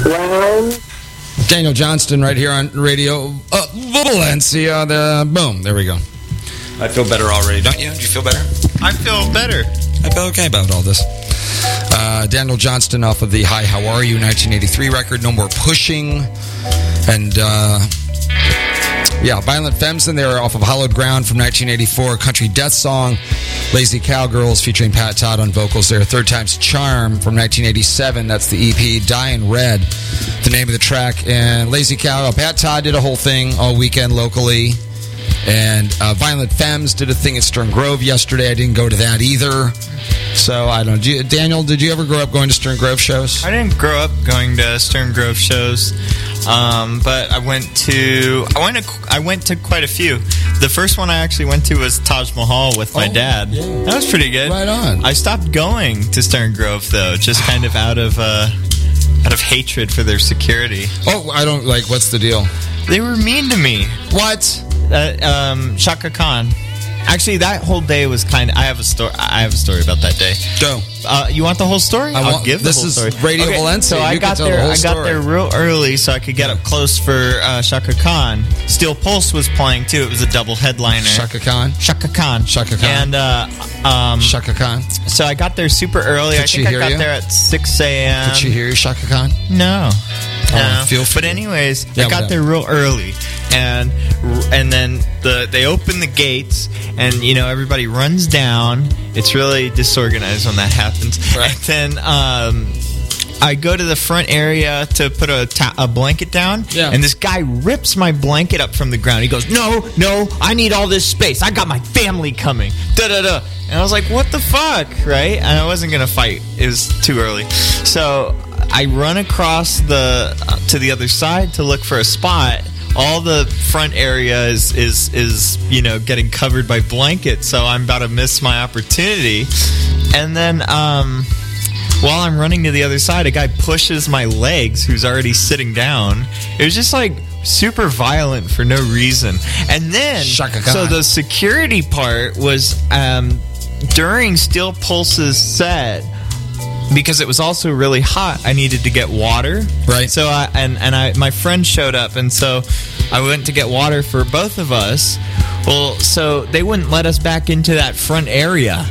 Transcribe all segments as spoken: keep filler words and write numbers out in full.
round. Daniel Johnston right here on Radio uh, Valencia. The, boom, there we go. I feel better already, don't you? Do you feel better? I feel better. I feel okay about all this. Uh, Daniel Johnston off of the Hi, How Are You nineteen eighty-three record, No More Pushing. And, uh, yeah, Violent Femmes in there off of Hallowed Ground from nineteen eighty-four, Country Death Song. Lazy Cowgirls featuring Pat Todd on vocals there. Third Time's Charm from nineteen eighty-seven. That's the E P. Dying Red, the name of the track. And Lazy Cow, Pat Todd did a whole thing all weekend locally. And uh, Violent Femmes did a thing at Stern Grove yesterday. I didn't go to that either. So, I don't know. Do you, Daniel, did you ever grow up going to Stern Grove shows? I didn't grow up going to Stern Grove shows, um, but I went to I went to I went to quite a few. The first one I actually went to was Taj Mahal with my oh, dad. Yeah. That was pretty good. Right on. I stopped going to Stern Grove though, just kind of out of uh, out of hatred for their security. Oh, I don't like. What's the deal? They were mean to me. What? Uh, um, Shaka Khan. Actually, that whole day was kind of... I have a story. I have a story about that day. Go. Uh, you want the whole story? I I'll want, give the this whole story. This is Radio okay, Valencia. So I you got can tell there. the whole I got story. there real early, so I could get up close for uh, Shaka Khan. Steel Pulse was playing too. It was a double headliner. Shaka Khan. Shaka Khan. Shaka Khan. And uh, um, Shaka Khan. So I got there super early. Could I she think I hear got you? there at six a.m. Did she hear you, Shaka Khan? No. Oh, No. feel free. But anyways, Yeah, I got whatever. there real early, and and then the they open the gates, and you know everybody runs down. It's really disorganized when that happens. Right. And then um, I go to the front area to put a, ta- a blanket down, Yeah. and this guy rips my blanket up from the ground. He goes, "No, no, I need all this space. I got my family coming." Da da da. And I was like, "What the fuck?" Right? And I wasn't gonna fight. It was too early. So I run across the uh, to the other side to look for a spot. All the front area is, is is you know getting covered by blankets, so I'm about to miss my opportunity. And then um, while I'm running to the other side, a guy pushes my legs, who's already sitting down. It was just like super violent for no reason. And then Shaka Khan. so the security part was um, during Steel Pulse's set. Because it was also really hot, I needed to get water. Right. So I and and I my friend showed up, and so I went to get water for both of us. Well, so they wouldn't let us back into that front area,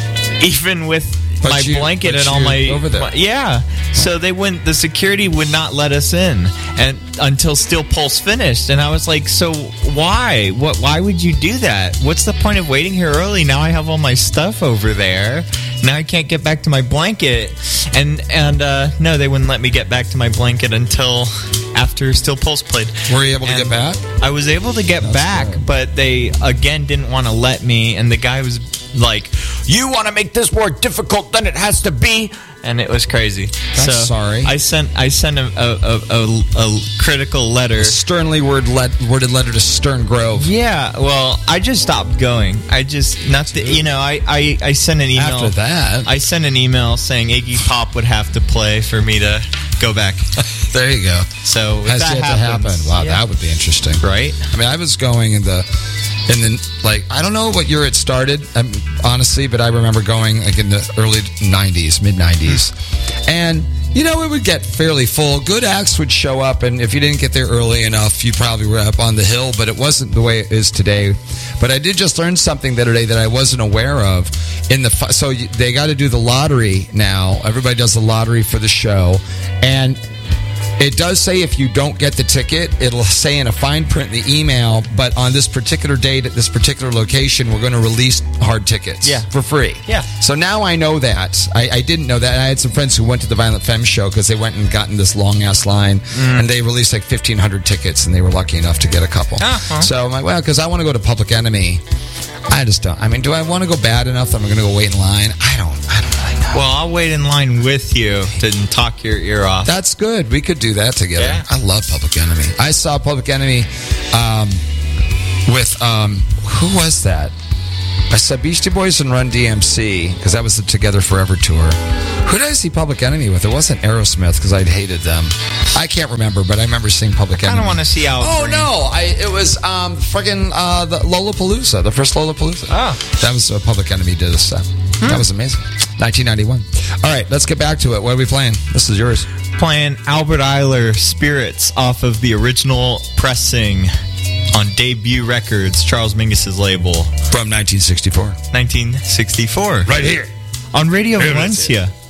even with But my you- blanket but and all you my over there. my- yeah. So they wouldn't. The security would not let us in, and until Steel Pulse finished. And I was like, so why? What? Why would you do that? What's the point of waiting here early? Now I have all my stuff over there. Now I can't get back to my blanket. And and uh, no, they wouldn't let me get back to my blanket until after Steel Pulse played. Were you able to And get back? I was able to get That's back, good. but they again didn't want to let me. And the guy was like, "You want to make this more difficult than it has to be?" And it was crazy. That's so sorry. I sent I sent a a, a, a, a critical letter. A sternly word let, worded letter to Stern Grove. Yeah, well, I just stopped going. I just not the, you know I, I, I sent an email After that, I sent an email saying Iggy Pop would have to play for me to go back. there you go. So if Has that yet to happen. happens, Wow, yeah. that would be interesting. Right? I mean, I was going in the, in the like, I don't know what year it started, um, honestly, but I remember going like in the early nineties, mid nineties, and you know it would get fairly full. Good acts would show up, and if you didn't get there early enough, you probably were up on the hill. But it wasn't the way it is today. But I did just learn something the other day that I wasn't aware of. In the fu- so you, they got to do the lottery now. Everybody does the lottery for the show, and it does say if you don't get the ticket, it'll say in a fine print in the email, but on this particular date at this particular location, we're going to release hard tickets Yeah. for free. Yeah. So now I know that. I, I didn't know that. I had some friends who went to the Violent Femmes show because they went and gotten this long-ass line, Mm. and they released like fifteen hundred tickets, and they were lucky enough to get a couple. Uh-huh. So I'm like, well, because I want to go to Public Enemy. I just don't. I mean, do I want to go bad enough that I'm going to go wait in line? I don't. I don't really know. Well, I'll wait in line with you to talk your ear off. That's good. We could do that together. Yeah. I love Public Enemy. I saw Public Enemy um, with, um, who was that? I saw Beastie Boys and Run D M C, because that was the Together Forever tour. Who did I see Public Enemy with? It wasn't Aerosmith, because I'd hated them. I can't remember, but I remember seeing Public I Enemy. don't want to see Al Oh, Green. no. I, it was um, friggin' uh, the Lollapalooza, the first Lollapalooza. Oh. That was uh, Public Enemy did a set. That was amazing. nineteen ninety-one. All right, let's get back to it. What are we playing? This is yours. playing Albert Eiler Spirits off of the original pressing on Debut Records, Charles Mingus's label. From nineteen sixty-four. nineteen sixty-four. Right here. On Radio Here it is. Valencia.